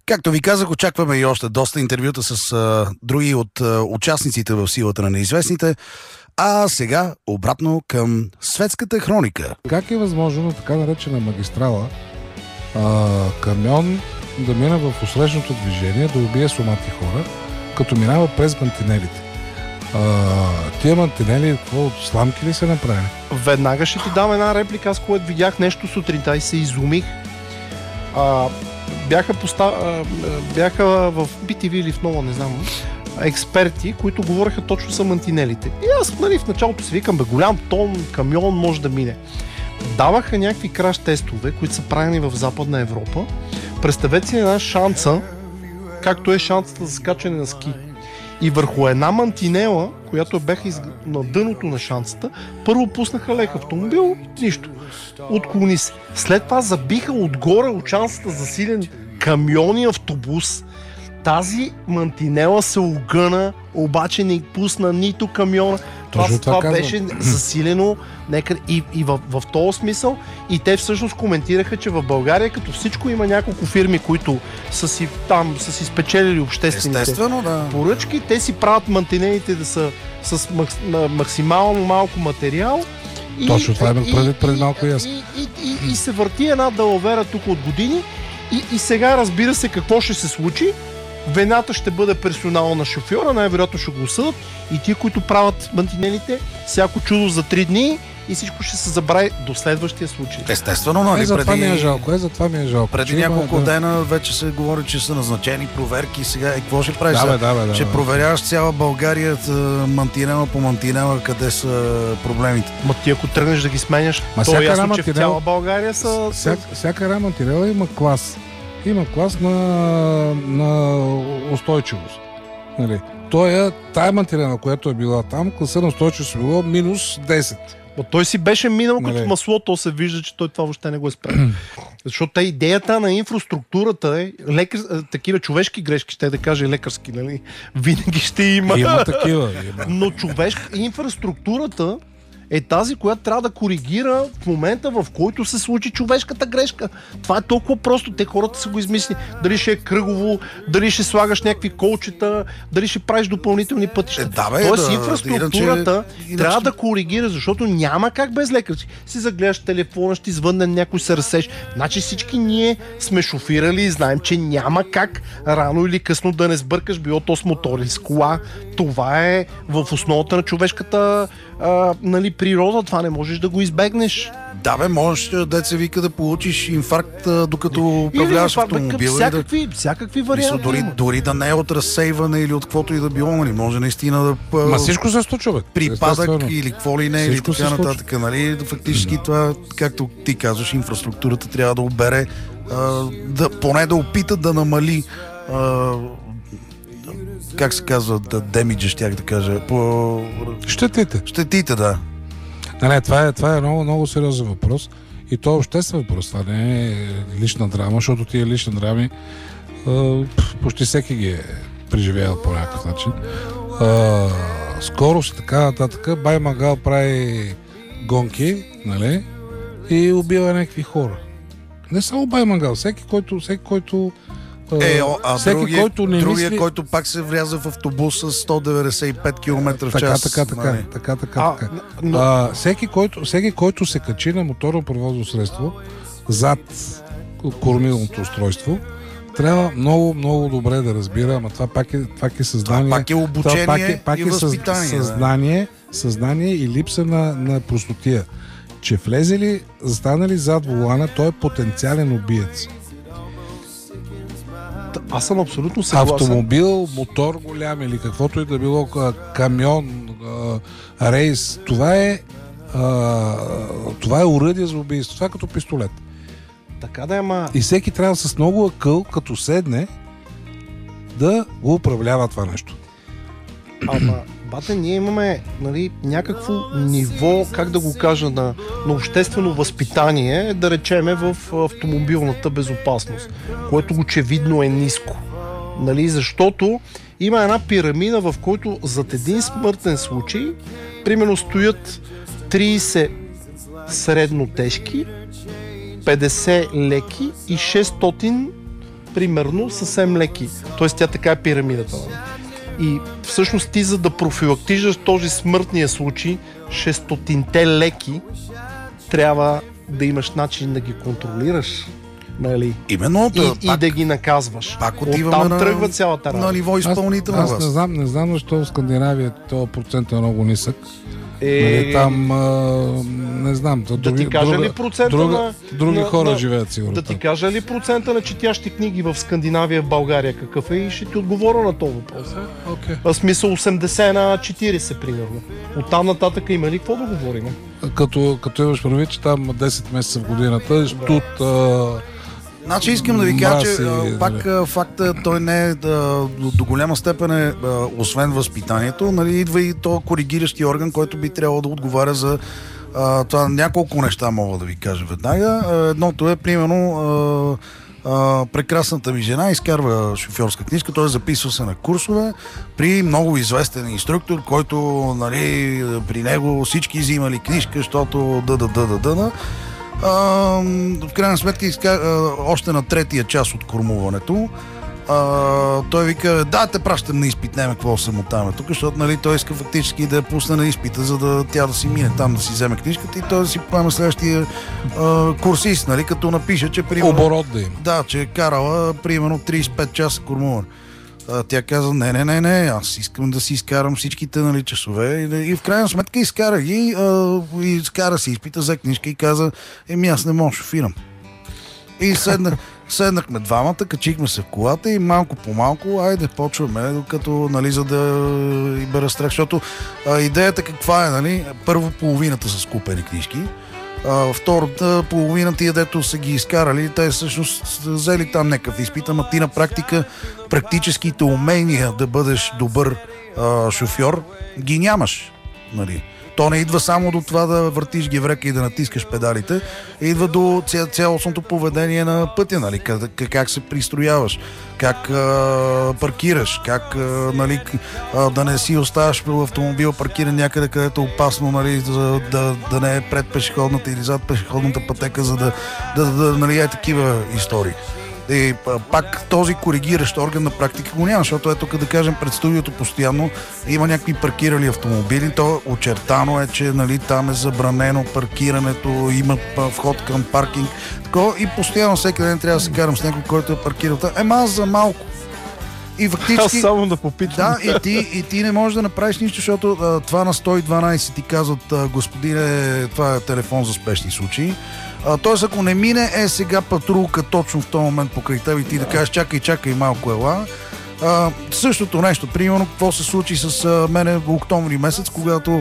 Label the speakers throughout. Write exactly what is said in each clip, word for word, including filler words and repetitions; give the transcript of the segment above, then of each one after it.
Speaker 1: Както ви казах, очакваме и още доста интервюта с а, други от а, участниците в Силата на неизвестните. А сега обратно към светската хроника.
Speaker 2: Как е възможно на така наречена магистрала а, камион да мина в усрещното движение, да убие сумати хора, като минава през мантинелите? А, тия мантинели, какво, от сламки ли се направили?
Speaker 3: Веднага ще ти дам една реплика. Аз когато видях нещо сутринта и се изумих. А, бяха, постав... а, бяха в би ти ви или в Нова, не знам, експерти, които говореха точно за мантинелите. И аз, нали, в началото си викам, бе, голям тон, камион може да мине. Даваха някакви краш тестове, които са правени в Западна Европа. Представете си една шанса, както е шансата за скачане на ски. И върху една мантинела, която бяха из... на дъното на шансата, първо пуснаха лек автомобил, нищо. Отклони се. След това забиха отгоре от шансата за силен камион и автобус. Тази мантинела се огъна, обаче не пусна нито камиона. Това, това беше засилено нека, и, и в, в този смисъл. И те всъщност коментираха, че в България, като всичко, има няколко фирми, които са си там, са си спечелили обществените
Speaker 1: да.
Speaker 3: поръчки. Те си правят мантинелите да са с макс, максимално малко материал.
Speaker 2: И, точно това е преди, преди малко и аз.
Speaker 3: И, и, и, и се върти една далавера тук от години. И, и сега разбира се какво ще се случи. Вината ще бъде персонал на шофьора, най-вероятно ще го осъдат и тия, които правят мантинелите, всяко чудо за три дни и всичко ще се забрави до следващия случай.
Speaker 1: Естествено, нали?
Speaker 2: Е, за това
Speaker 1: преди...
Speaker 2: ми е жалко, е, за това ми е жалко.
Speaker 1: Преди
Speaker 2: че
Speaker 1: няколко
Speaker 2: да...
Speaker 1: дена вече се говори, че са назначени проверки. Сега, е, какво ще правиш?
Speaker 2: Да, бе, да, бе, да,
Speaker 1: ще
Speaker 2: бе.
Speaker 1: проверяваш цяла България мантинела по мантинела, къде са проблемите.
Speaker 3: Ма ти ако тръгнеш да ги сменяш,
Speaker 2: Ма
Speaker 3: то е ясно,
Speaker 2: мантинел...
Speaker 3: че в цяла България са...
Speaker 2: Всяка, всяка една мантинела има клас. Има клас на, на устойчивост. Нали? Той е, тая мантинела, която е била там, класа на устойчивост е било минус десет.
Speaker 3: Но той си беше минал
Speaker 2: нали?
Speaker 3: Като масло, то се вижда, че той това въобще не го е спрял. Защото идеята на инфраструктурата е лекар, такива човешки грешки, ще да кажа лекарски, нали? Винаги ще има.
Speaker 2: Има такива. Има.
Speaker 3: Но човешка инфраструктурата е тази, която трябва да коригира в момента, в който се случи човешката грешка. Това е толкова просто. Те хората са го измислили. Дали ще е кръгово, дали ще слагаш някакви колчета, дали ще правиш допълнителни пътища.
Speaker 1: Е, да, бе,
Speaker 3: Тоест
Speaker 1: да,
Speaker 3: инфраструктурата
Speaker 1: иначе,
Speaker 3: трябва
Speaker 1: иначе...
Speaker 3: да коригира, защото няма как без лекар. Си загледаш телефона, ще извънне някой се разсеш. Значи всички ние сме шофирали и знаем, че няма как рано или късно да не сбъркаш, било то с мотор или с кола. Това е в основата на човешката а, нали, природа. Това не можеш да го избегнеш.
Speaker 1: Да, бе, можеш, деца вика, да получиш инфаркт, докато управляваш автомобила.
Speaker 3: Всякакви, да... всякакви варианти.
Speaker 1: Дори, дори да не е от разсейване или от каквото и да било, нали? Може наистина да...
Speaker 2: Ма всичко се случва, бе.
Speaker 1: Припадък или какво ли не, или така нататък. Нали? Фактически
Speaker 2: да.
Speaker 1: Това, както ти казваш, инфраструктурата трябва да обере, а, да, поне да опита да намали а, как се казва, да демиджа, щях да кажа. По...
Speaker 2: Щетите.
Speaker 1: Щетите, да.
Speaker 2: Не, не, това е, това е много, много сериозен въпрос. И то е обществен въпрос. Това не е лична драма, защото тия лични драми а, почти всеки ги е преживял по някакъв начин. А, скорост и така нататък. Бай Магал прави гонки, нали? И убива някакви хора. Не само Бай Магал, всеки, който, всеки, който
Speaker 1: Е, а
Speaker 2: всеки,
Speaker 1: другия,
Speaker 2: който не
Speaker 1: другия
Speaker 2: мисли...
Speaker 1: който пак се вряза в автобус с сто деветдесет и пет километра в час.
Speaker 2: Така, така, така,
Speaker 1: нали?
Speaker 2: така, така,
Speaker 3: а,
Speaker 2: така.
Speaker 3: но...
Speaker 2: А, всеки, който, всеки, който се качи на моторно превозно средство зад кормилното устройство, трябва много, много добре да разбира, ама това пак е, пак е съзнание.
Speaker 1: Това пак е обучение
Speaker 2: пак е, пак
Speaker 1: и
Speaker 2: е
Speaker 1: възпитание.
Speaker 2: Съзнание, съзнание и липса на, на простотия. Че влезе ли, застане ли зад волана, той е потенциален убиец.
Speaker 3: Аз съм абсолютно съгласен.
Speaker 2: Автомобил, мотор голям или каквото и да било, камион, рейс, това е това е оръдие за убийство. Това е като пистолет.
Speaker 3: Така да е, ма...
Speaker 2: И всеки трябва с много акъл, като седне, да го управлява това нещо.
Speaker 3: Ама, бате, ние имаме, нали, някакво ниво, как да го кажа, на, на обществено възпитание, да речеме в автомобилната безопасност, което очевидно е ниско. Нали, защото има една пирамида, в който зад един смъртен случай примерно стоят трийсет средно тежки, петдесет леки и шестстотин примерно, съвсем леки. Тоест тя така е пирамидата. И всъщност ти, за да профилактижаш този смъртния случай, шестотинте леки, трябва да имаш начин да ги контролираш. Нали?
Speaker 1: Именно,
Speaker 3: и,
Speaker 1: пак,
Speaker 3: и да ги наказваш.
Speaker 1: Пак отиваме
Speaker 3: Оттам
Speaker 1: на,
Speaker 3: тръгва цялата работа.
Speaker 1: на ниво изпълнителна
Speaker 2: Аз, аз
Speaker 1: власт.
Speaker 2: не знам, не знам защо в Скандинавия този процент е много нисък.
Speaker 3: Е,
Speaker 2: Нали, там, а, не знам. То,
Speaker 3: да
Speaker 2: други,
Speaker 3: ти кажа
Speaker 2: друга,
Speaker 3: ли процента
Speaker 2: друга,
Speaker 3: на...
Speaker 2: други
Speaker 3: на,
Speaker 2: хора
Speaker 3: на,
Speaker 2: живеят сигурно.
Speaker 3: Да ти кажа ли процента на четящи книги в Скандинавия, в България какъв е, и ще ти отговоря на този въпрос.
Speaker 2: Okay.
Speaker 3: В смисъл осемдесет на четирийсет примерно. Оттам нататък има ли какво да говорим?
Speaker 2: Като, като имаш прави, че там десет месеца в годината, тут... А,
Speaker 1: Значи искам да ви кажа, че
Speaker 2: Мрази,
Speaker 1: а, пак а, факта той не е да, до, до голяма степен е, а, освен възпитанието, нали, идва и то коригиращи орган, който би трябвало да отговаря за а, това. Няколко неща мога да ви кажа веднага. А, едното е, примерно, а, а, прекрасната ми жена изкарва шофьорска книжка, той записва се на курсове при много известен инструктор, който, нали, при него всички взимали книжка, защото да да да да да Uh, в крайна сметка изка... uh, още на третия час от кормуването uh, той вика, да, те пращам на изпит, нема какво се мотаваме тук, защото, нали, той иска фактически да я пусне на изпита, за да тя да си мине там, да си вземе книжката и той да си поема следващия uh, курсист, нали, като напише, че примерно...
Speaker 2: Оборот да има.
Speaker 1: Да, че е карала примерно трийсет и пет часа кормуване. А, тя каза, не, не, не, не, аз искам да си изкарам всичките, нали, часове. И, и в крайна сметка изкара ги, а, и изкара си, изпита за книжка и каза, еми аз не мога шофирам. И седнах, седнахме двамата, качихме се в колата и малко по малко, айде, почваме, докато, нали, за да и бъра страх, защото а, идеята каква е, нали, първо половината са скупени книжки, Uh, втората половина тия, дето са ги изкарали, те всъщност взели там някакъв изпит, ама ти на практика практическите умения да бъдеш добър uh, шофьор ги нямаш. Нали. То не идва само до това да въртиш геврека и да натискаш педалите, идва до цялостното поведение на пътя, нали, как, как се пристрояваш, как а, паркираш, как а, нали, а, да не си оставаш в автомобил паркиран някъде, където е опасно, нали, за, да, да не е пред пешеходната или зад пешеходната пътека, за да, да, да, да нали, е такива истории. И пак този коригиращ орган на практика го няма, защото ето, като да кажем, пред студиото постоянно има някакви паркирали автомобили, то очертано е, че, нали, там е забранено паркирането, има вход към паркинг, такова, и постоянно всеки ден трябва да се карам с някой, който е паркирал. Ема аз за малко. И фактически...
Speaker 3: Аз само да попитам.
Speaker 1: Да, и ти, и ти не можеш да направиш нищо, защото а, това на сто и дванайсет ти казват, а, господине, това е телефон за спешни случаи. Тоест, ако не мине, е сега патрулка точно в този момент покрай теб и ти да кажеш, чакай, чакай, малко ела. А, същото нещо, примерно, какво се случи с а, мене в октомври месец, когато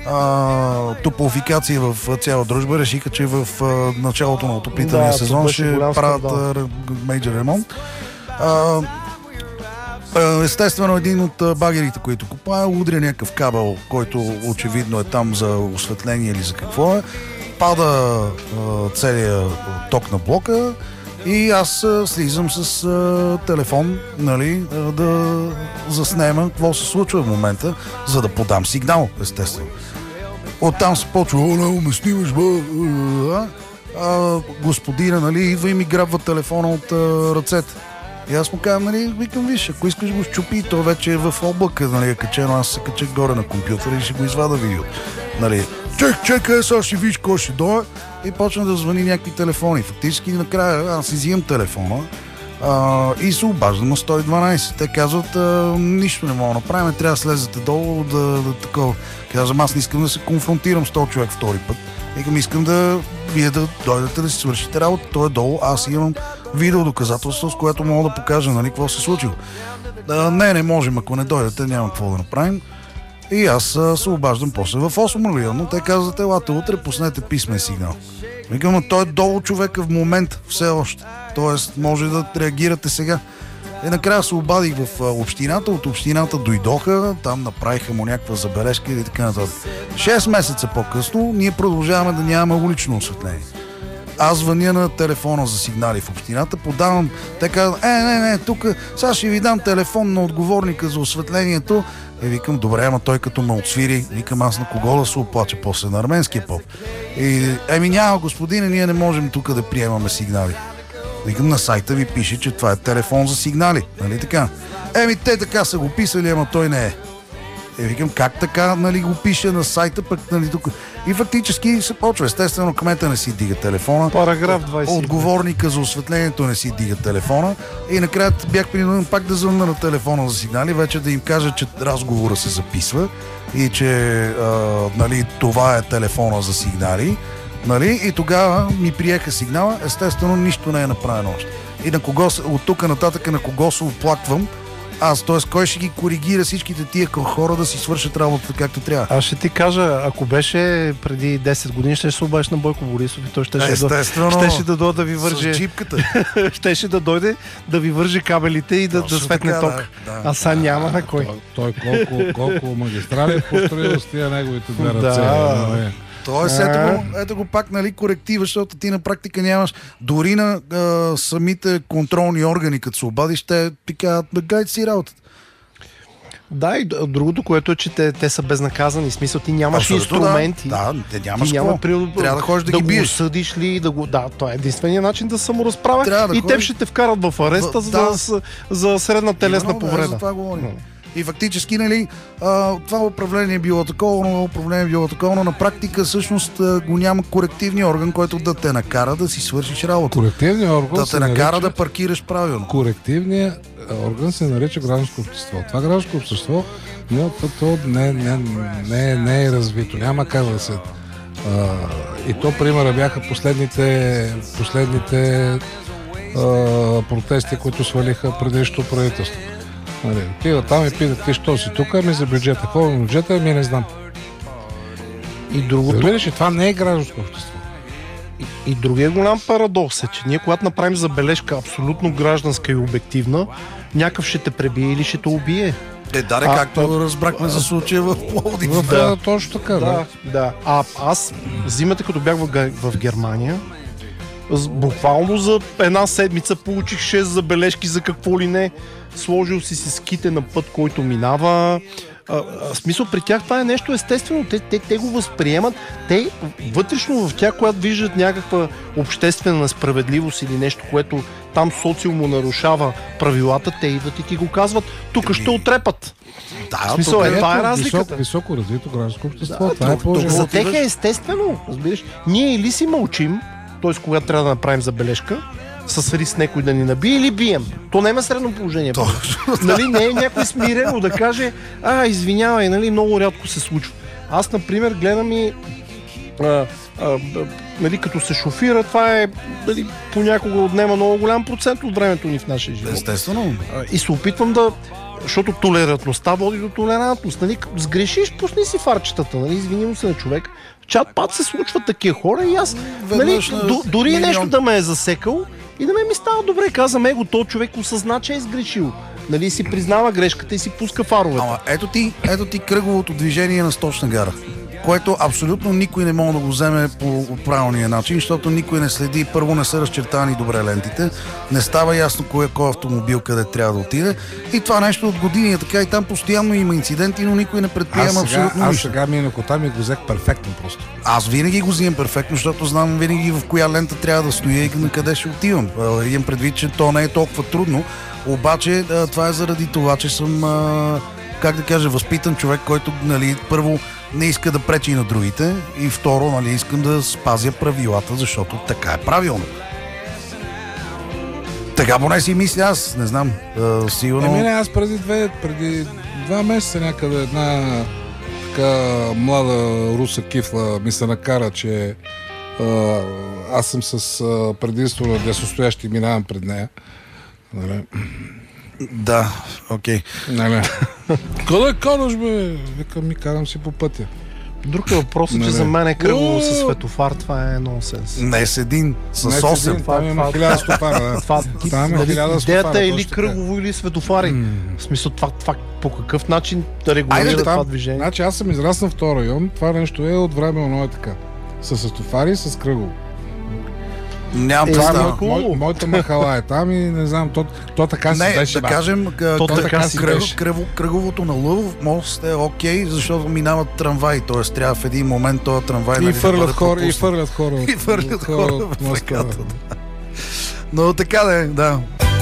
Speaker 1: а, топлофикация в цяла дружба решиха, че в а, началото на отоплителния
Speaker 3: да,
Speaker 1: сезон ще правят мейджор ремонт. А, Естествено, един от багерите, които купая, удря някакъв кабел, който очевидно е там за осветление или за какво е. Пада а, целият ток на блока и аз а, слизам с а, телефон, нали, а, да заснема какво се случва в момента, за да подам сигнал, естествено. Оттам се почва, о, не, ме снимаш, бе, а, а, господина, нали, идва и ми грабва телефона от а, ръцете. И аз му казвам, нали, викам, виж, ако искаш го щупи, то вече е в облака, нали, е качено, аз се качах горе на компютъра и ще го извада видео. Нали, чек, чекай, сега ще виж кой ще дойде, и почна да звъни някакви телефони. Фактически накрая аз изимам телефона а, и се обаждам на сто и дванайсет. Те казват, а, нищо не мога да направим, трябва да слезете долу, да, да такова. Казвам, аз не искам да се конфронтирам с този човек втори път. Викам, искам да вие да дойдете да си свършите работа. Той е долу, аз имам видеодоказателство, с което мога да покажа, нали, какво се случило. А, не, не можем, ако не дойдете, няма какво да направим. И аз а, се обаждам после в осем районно. Те казват, елате утре, пуснете писмен сигнал. Викам, той е долу човека в момента, все още. Тоест, може да реагирате сега. И накрая се обадих в а, общината, от общината дойдоха, там направиха му някаква забележка и така нататък. Шест месеца по-късно ние продължаваме да нямаме улично осветление. Аз звъня на телефона за сигнали в общината, подавам, те казват, е, не, не, тук сега ще ви дам телефон на отговорника за осветлението. И викам, добре, ама той като ме отсвири, викам, аз на кого да се оплача после, на арменския поп. И, еми няма, господине, ние не можем тук да приемаме сигнали. Викам, на сайта ви пише, че това е телефон за сигнали. Нали така? Еми, те така са го писали, ама той не е. Е, викам, как така, нали, го пише на сайта, пък, нали, тук. И фактически се почва. Естествено, кмета не си дига телефона.
Speaker 3: Параграф двайсет.
Speaker 1: Отговорника за осветлението не си дига телефона. И накрая бях принуден пак да звънна на телефона за сигнали, вече да им кажа, че разговора се записва и че а, нали, това е телефона за сигнали. Нали? И тогава ми приеха сигнала. Естествено, нищо не е направено още. И на кого, от тук нататък на кого се оплаквам, аз, т.е. кой ще ги коригира всичките тия хора да си свършат работата както трябва?
Speaker 3: Аз ще ти кажа, ако беше преди десет години, ще се обадиш на Бойко Борисов и той ще ще да дойде да ви вържи.
Speaker 1: С джипката.
Speaker 3: Щеше да дойде да ви вържи кабелите и да, да светне
Speaker 1: така,
Speaker 3: ток.
Speaker 1: Да, да.
Speaker 3: А сега няма на кой.
Speaker 2: Той, той колко, колко магистрали построил с тия неговите две ръце.
Speaker 3: Да.
Speaker 1: Тоест, ето го, ето го пак, нали, коректива, защото ти на практика нямаш. Дори на а, самите контролни органи, като се обадиш, те ти казват, да гайд си работата.
Speaker 3: Да, и другото, което е, че те, те са безнаказани. В смисъл, ти нямаш
Speaker 1: Абсолютно,
Speaker 3: инструменти.
Speaker 1: Да, да, те нямаш
Speaker 3: ти няма при...
Speaker 1: Трябва да ходиш да,
Speaker 3: да
Speaker 1: ги
Speaker 3: го
Speaker 1: биеш.
Speaker 3: съдиш ли, да го... Да, това е единствения начин да саморазправя.
Speaker 1: Да
Speaker 3: и
Speaker 1: ходиш...
Speaker 3: те ще те вкарат в ареста,
Speaker 1: в...
Speaker 3: за,
Speaker 1: да.
Speaker 3: за, за средна телесна
Speaker 1: Именно,
Speaker 3: повреда.
Speaker 1: Да, за това говорим. И фактически, нали, а, това управление е било такова, но управление е било такова, но на практика всъщност а, го няма корективния орган, който да те накара да си свършиш работа.
Speaker 2: Корективният орган
Speaker 1: Да те накара
Speaker 2: нарича...
Speaker 1: да паркираш правилно.
Speaker 2: Корективният орган се нарича гражданско общество. Това гражданско общество но, то, то не, не, не, не е развито. Няма как да се... А, и то примера бяха последните, последните а, протести, които свалиха предишното правителство. Нали, отива там и питат, ти що си тук, ами за бюджета. Какво е бюджета, ами не знам.
Speaker 3: И другото...
Speaker 2: Разбираш, това не е гражданско общество.
Speaker 3: И, и другия голям парадокс е, че ние когато направим забележка абсолютно гражданска и обективна, някакъв ще те пребие или ще те убие.
Speaker 1: Е, даре,
Speaker 3: а,
Speaker 1: както а, разбрахме а, за случая в Пловдив.
Speaker 2: Да, да, точно така. Да,
Speaker 3: да. да. А аз зимата, като бях в, в Германия, буквално за една седмица получих шест забележки за какво ли не. Сложил си си ските на път, който минава. А, а, смисъл, при тях това е нещо естествено. Те, те, те го възприемат. Те вътрешно в тях, когато виждат някаква обществена несправедливост или нещо, което там социумо нарушава правилата, те идват и ти го казват. Тук ще отрепат.
Speaker 1: Да,
Speaker 3: в смисъл, е, това е разликата.
Speaker 2: Високо, високо развито гражданско общество.
Speaker 3: Да,
Speaker 2: това е положението.
Speaker 3: За тях е естествено. Разбираш? Ние или си мълчим, т.е. когато трябва да направим забележка, с риск някой да ни набие или бием. То не е средно положение. Нали, не е някой смирено да каже, а, извинявай, нали, много рядко се случва. Аз, например, гледам и а, а, а, нали, като се шофира, това е, нали, понякога отнема много голям процент от времето ни в нашия живот.
Speaker 1: Естествено.
Speaker 3: А, и се опитвам да, защото толерантността води до толерантност. Нали, сгрешиш, пусни си фарчетата, нали, извини му се на човек. Чат-пат се случват такива хора и аз, нали, до, дори милион. Нещо да ме е засекал и да ме ми става добре. Казвам, его, то човек осъзна, че е сгрешил. Нали, си признава грешката и си пуска фаровете.
Speaker 1: Ама ето ти, ето ти кръговото движение на Сточна гара, което абсолютно никой не може да го вземе по правилния начин, защото никой не следи. Първо, не са разчертани добре лентите, не става ясно кой е кой автомобил къде трябва да отиде. И това нещо от години е така, и там постоянно има инциденти, но никой не предприема
Speaker 2: сега,
Speaker 1: абсолютно
Speaker 2: аз
Speaker 1: нищо.
Speaker 2: Аз сега минах оттам и го взех перфектно просто.
Speaker 1: Аз винаги го взимам перфектно, защото знам винаги в коя лента трябва да стоя и на къде ще отивам. Имам предвид, че то не е толкова трудно, обаче това е заради това, че съм, как да кажа, възпитан човек, който, нали, първо не иска да пречи на другите и второ, нали, искам да спазя правилата, защото така е правилно. Така поне си мисля аз, не знам, а, сигурно...
Speaker 2: Еми не, аз преди, две, преди два месеца някъде една така млада руса кифла ми се накара, че а, аз съм с а, предимство на десостоящи и минавам пред нея. Нали?
Speaker 1: Да, окей.
Speaker 2: Нали? Къде караш, бе? Викам, ми карам си по пътя.
Speaker 3: Друг е въпросът, че за мен е кръгово със светофар, това е нонсенс.
Speaker 1: Не с един, с осем.
Speaker 2: Там има хиляда стопара. Там има хиляда стопара.
Speaker 3: Идеята е или кръгово, или светофари. В смисъл, това, това по какъв начин да регулира това движение?
Speaker 2: Значи аз съм израснал в този район, това нещо е от време, но е така. С светофари и с кръгово.
Speaker 1: Нямам
Speaker 2: Е,
Speaker 1: представа.
Speaker 2: Мо, моята махала е там и не знам, то, то така си
Speaker 1: не,
Speaker 2: беше.
Speaker 1: Да кажем,
Speaker 2: то
Speaker 1: кръг,
Speaker 2: така си
Speaker 1: кръг,
Speaker 2: беше.
Speaker 1: Кръг, кръговото на Лъвов мост е окей, защото минават трамваи, т.е. трябва в един момент този трамвай...
Speaker 2: И
Speaker 1: нали,
Speaker 2: фърлят
Speaker 1: да
Speaker 2: хора, и фърлят хора.
Speaker 1: И фърлят хора в реката. Но така да е, да.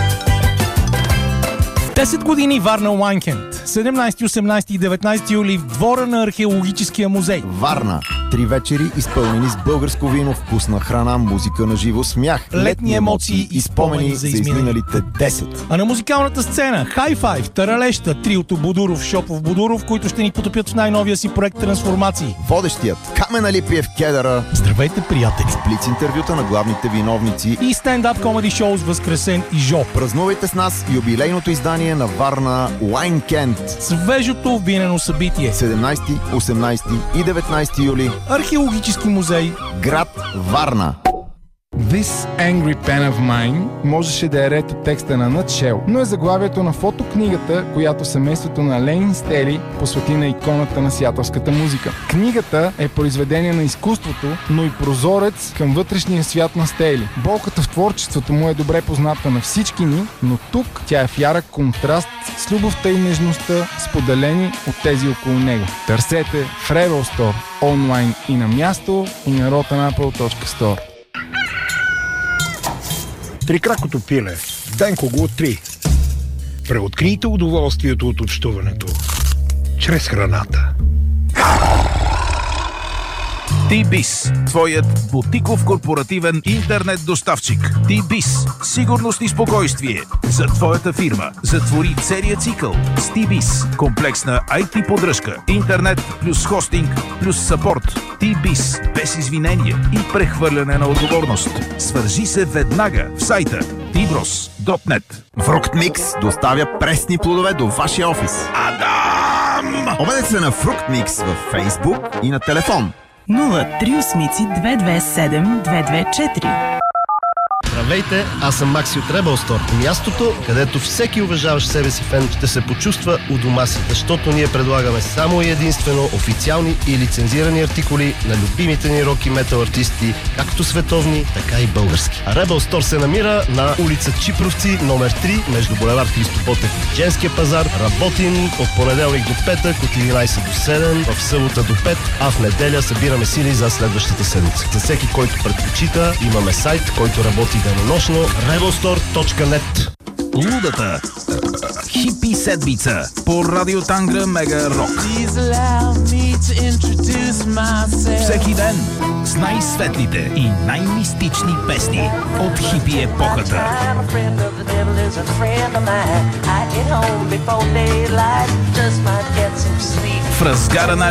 Speaker 4: десет години Варна Уайнкенд. седемнайсети, осемнайсети и деветнайсети юли в двора на археологическия музей.
Speaker 5: Варна. Три вечери, изпълнени с българско вино, вкусна храна, музика на живо, смях,
Speaker 4: летни емоции и спомени за
Speaker 5: изминалите десет.
Speaker 4: А на музикалната сцена High Five, Таралеща, триото Будуров, Шопов, Будуров, които ще ни потопят в най-новия си проект Трансформации.
Speaker 5: Водещият Камен Алипиев Кедъра.
Speaker 4: Здравейте, приятели!
Speaker 5: Сплиц интервюта на главните виновници
Speaker 4: И стендап комеди шоу с Възкресен и Жо.
Speaker 5: Празнувайте с нас юбилейното издание на Варна Уайнкенд.
Speaker 4: Свежото винено събитие.
Speaker 5: седемнайсети, осемнайсети и деветнайсети юли.
Speaker 4: Археологически музей.
Speaker 5: Град Варна.
Speaker 6: This Angry Pen of Mine можеше да е ред от текста на Nutshell, но е заглавието на фотокнигата, която семейството на Ленин Стели посвети на иконата на сиатълската музика. Книгата е произведение на изкуството, но и прозорец към вътрешния свят на Стели. Болката в творчеството му е добре позната на всички ни, но тук тя е в ярък контраст с любовта и нежността, споделени от тези около него. Търсете в Rebel Store, онлайн и на място, и на rotanapple точка store.
Speaker 7: Трикракото пиле. Денко го три. Преоткрийте удоволствието от общуването чрез храната.
Speaker 8: T-Biz, твоят бутиков корпоративен интернет доставчик. T-Biz, сигурност и спокойствие за твоята фирма. Затвори целия цикъл с T-Biz. Комплексна ай ти поддръжка, интернет плюс хостинг плюс съпорт. T-Biz, без извинение и прехвърляне на отговорност. Свържи се веднага в сайта ти брос точка нет.
Speaker 5: Fruchtmix доставя пресни плодове до вашия офис.
Speaker 8: Адам!
Speaker 5: Обадете се на Fruchtmix във Facebook и на телефон
Speaker 9: нула три осмици две две седем две две четири.
Speaker 10: Здравейте, аз съм Макси от Rebel Store. Мястото, където всеки уважаващ себе си фен ще се почувства у дома си, защото ние предлагаме само и единствено официални и лицензирани артикули на любимите ни рок и метал артисти, както световни, така и български. А Rebel Store се намира на улица Чипровци, номер три, между булевард Христо Ботев и Женския пазар. Работим от понеделник до петък, от единайсет до седем, в събота до пет, а в неделя събираме сили за следващата седмица. За всеки, който предпочита, имаме сайт, който работи денонощно, rebel store точка нет.
Speaker 8: Лудата хипи седмица по Радио Тангра Мега Рок. Всеки ден с най-светлите и най-мистични песни от хипи епохата. В разгара на